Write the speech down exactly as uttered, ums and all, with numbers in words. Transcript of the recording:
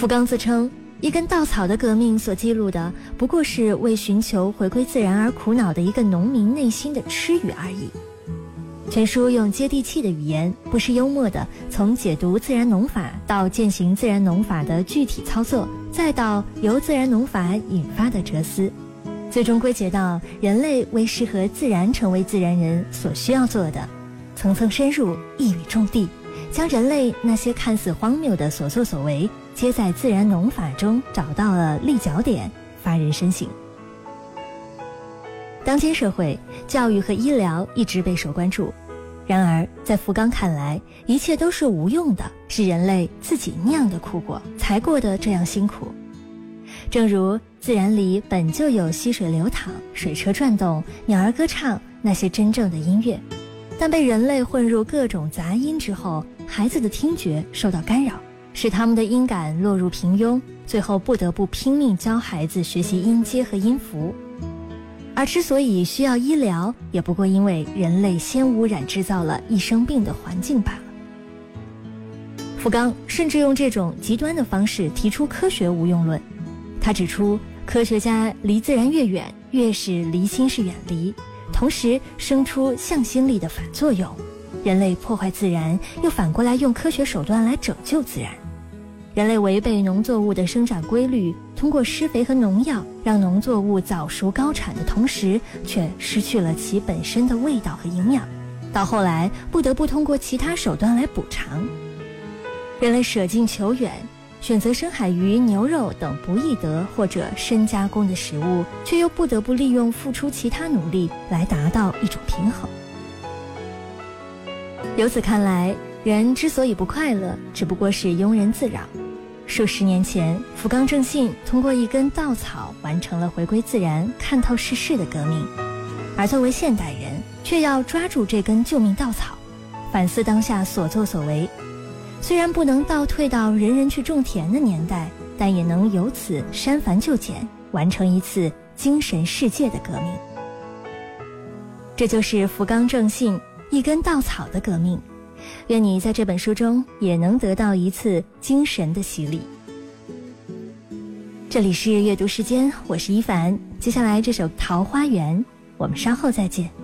福冈自称，一根稻草的革命所记录的不过是为寻求回归自然而苦恼的一个农民内心的痴语而已。全书用接地气的语言，不失幽默的从解读自然农法到践行自然农法的具体操作，再到由自然农法引发的哲思，最终归结到人类为适合自然成为自然人所需要做的，层层深入，一语中的，将人类那些看似荒谬的所作所为，皆在自然农法中找到了立脚点，发人深省。当今社会，教育和医疗一直备受关注，然而在福冈看来，一切都是无用的，是人类自己酿的苦果，才过得这样辛苦。正如自然里本就有溪水流淌、水车转动、鸟儿歌唱那些真正的音乐，但被人类混入各种杂音之后，孩子的听觉受到干扰，使他们的音感落入平庸，最后不得不拼命教孩子学习音阶和音符。而之所以需要医疗，也不过因为人类先污染制造了易生病的环境罢了。福冈甚至用这种极端的方式提出科学无用论。他指出，科学家离自然越远，越是离心是远离，同时生出向心力的反作用。人类破坏自然，又反过来用科学手段来拯救自然。人类违背农作物的生长规律，通过施肥和农药让农作物早熟高产的同时，却失去了其本身的味道和营养，到后来不得不通过其他手段来补偿。人类舍近求远，选择深海鱼、牛肉等不易得或者深加工的食物，却又不得不利用付出其他努力来达到一种平衡。由此看来，人之所以不快乐，只不过是庸人自扰。数十年前，福冈正信通过一根稻草完成了回归自然、看透世事的革命，而作为现代人，却要抓住这根救命稻草，反思当下所作所为。虽然不能倒退到人人去种田的年代，但也能由此删繁就简，完成一次精神世界的革命。这就是福冈正信一根稻草的革命。愿你在这本书中也能得到一次精神的洗礼。这里是阅读时间，我是一凡，接下来这首《桃花源》，我们稍后再见。